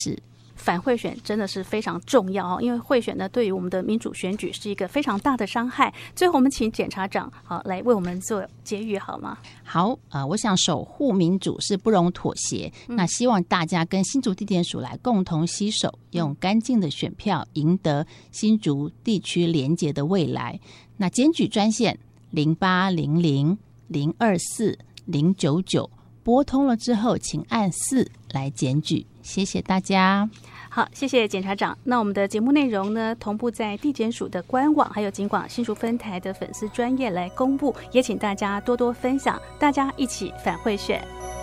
反贿选真的是非常重要哦，因为贿选呢对于我们的民主选举是一个非常大的伤害。最后我们请检察长来为我们做结语好吗？ 好，我想守护民主是不容妥协，那希望大家跟新竹地检署来共同携手，用干净的选票赢得新竹地区连结的未来。那检举专线0800-024-099拨通了之后请按4来检举，谢谢大家。 好，谢谢检察长。那我们的节目内容呢，同步在地检署的官网，还有警广新竹分台的粉丝专页来公布，也请大家多多分享，大家一起反贿选。